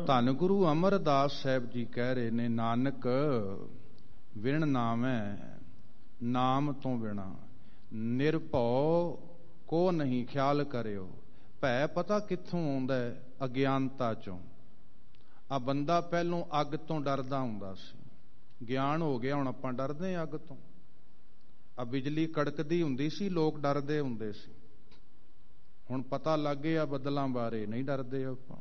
ਧੰਨ ਗੁਰੂ ਅਮਰਦਾਸ ਸਾਹਿਬ ਜੀ ਕਹਿ ਰਹੇ ਨੇ, ਨਾਨਕ ਵਿਣ ਨਾਮੈ ਨਾਮ ਤੋਂ ਬਿਣਾ ਨਿਰਭਉ ਕੋ ਨਹੀਂ ਖਿਆਲ ਕਰਿਓ। ਭੈ ਪਤਾ ਕਿੱਥੋਂ ਆਉਂਦਾ? ਅਗਿਆਨਤਾ ਚੋਂ। ਆ ਬੰਦਾ ਪਹਿਲੋਂ ਅੱਗ ਤੋਂ ਡਰਦਾ ਹੁੰਦਾ ਸੀ, ਗਿਆਨ ਹੋ ਗਿਆ, ਹੁਣ ਆਪਾਂ ਡਰਦੇ ਹਾਂ ਅੱਗ ਤੋਂ। ਆ ਬਿਜਲੀ ਕੜਕਦੀ ਹੁੰਦੀ ਸੀ, ਲੋਕ ਡਰਦੇ ਹੁੰਦੇ ਸੀ, ਹੁਣ ਪਤਾ ਲੱਗ ਗਿਆ ਬੱਦਲਾਂ ਬਾਰੇ, ਨਹੀਂ ਡਰਦੇ ਆਪਾਂ।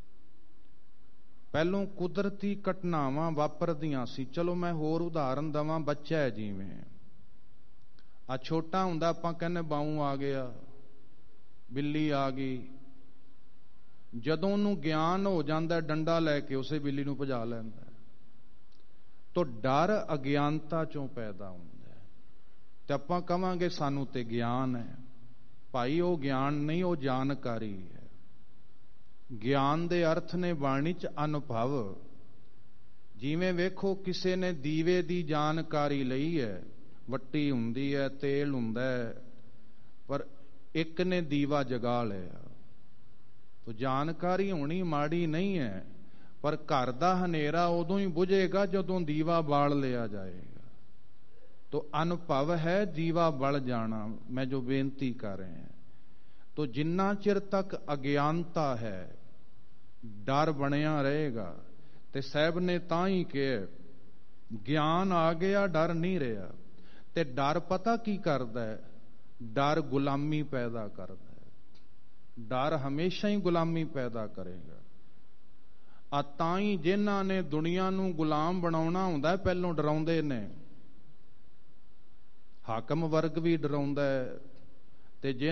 ਪਹਿਲੋਂ ਕੁਦਰਤੀ ਘਟਨਾਵਾਂ ਵਾਪਰਦੀਆਂ ਸੀ। ਚਲੋ ਮੈਂ ਹੋਰ ਉਦਾਹਰਨ ਦੇਵਾਂ, ਬੱਚਾ ਹੈ ਜਿਵੇਂ, ਆ ਛੋਟਾ ਹੁੰਦਾ ਆਪਾਂ ਕਹਿੰਦੇ ਬਾਊ ਆ ਗਿਆ, ਬਿੱਲੀ ਆ ਗਈ। ਜਦੋਂ ਉਹਨੂੰ ਗਿਆਨ ਹੋ ਜਾਂਦਾ, ਡੰਡਾ ਲੈ ਕੇ ਉਸੇ ਬਿੱਲੀ ਨੂੰ ਭਜਾ ਲੈਂਦਾ। ਤੋ ਡਰ ਅਗਿਆਨਤਾ ਚੋਂ ਪੈਦਾ ਹੁੰਦਾ ਹੈ। ਤੇ ਆਪਾਂ ਕਵਾਂਗੇ ਸਾਨੂੰ ਤੇ ਗਿਆਨ ਹੈ। ਭਾਈ ਉਹ ਗਿਆਨ ਨਹੀਂ, ਉਹ ਜਾਣਕਾਰੀ ਹੈ। ਗਿਆਨ ਦੇ ਅਰਥ ਨੇ ਬਾਣੀ 'ਚ ਅਨੁਭਵ। ਜਿਵੇਂ ਵੇਖੋ, ਕਿਸੇ ਨੇ ਦੀਵੇ ਦੀ ਜਾਣਕਾਰੀ ਲਈ ਹੈ, ਵੱਟੀ ਹੁੰਦੀ ਹੈ, ਤੇਲ ਹੁੰਦਾ ਹੈ, ਪਰ ਇੱਕ ਨੇ ਦੀਵਾ ਜਗਾ ਲਿਆ। ਤੋ ਜਾਣਕਾਰੀ ਹੋਣੀ ਮਾੜੀ ਨਹੀਂ ਹੈ, ਪਰ ਘਰ ਦਾ ਹਨੇਰਾ ਉਦੋਂ ਹੀ ਬੁਝੇਗਾ ਜਦੋਂ ਦੀਵਾ ਬਾਲ ਲਿਆ ਜਾਏਗਾ। ਤੋ ਅਨੁਭਵ ਹੈ ਦੀਵਾ ਬਲ ਜਾਣਾ। ਮੈਂ ਜੋ ਬੇਨਤੀ ਕਰ ਰਿਹਾ ਹਾਂ, ਤੋ ਜਿੰਨਾ ਚਿਰ ਤੱਕ ਅਗਿਆਨਤਾ ਹੈ, ਡਰ ਬਣਿਆ ਰਹੇਗਾ। ਤੇ ਸਾਹਿਬ ਨੇ ਤਾਂ ਹੀ ਕਿਹਾ, ਗਿਆਨ ਆ ਗਿਆ ਡਰ ਨਹੀਂ ਰਿਹਾ। ਤੇ ਡਰ ਪਤਾ ਕੀ ਕਰਦਾ ਹੈ? ਡਰ ਗੁਲਾਮੀ ਪੈਦਾ ਕਰਦਾ ਹੈ। ਡਰ ਹਮੇਸ਼ਾ ਹੀ ਗੁਲਾਮੀ ਪੈਦਾ ਕਰੇਗਾ। ਆ ਤਾਂ ਹੀ ਜਿਨ੍ਹਾਂ ਨੇ ਦੁਨੀਆ ਨੂੰ ਗੁਲਾਮ ਬਣਾਉਣਾ ਹੁੰਦਾ, ਪਹਿਲੋਂ ਡਰਾਉਂਦੇ ਨੇ। ਹਾਕਮ ਵਰਗ ਵੀ ਡਰਾਉਂਦਾ ਹੈ, ਤੇ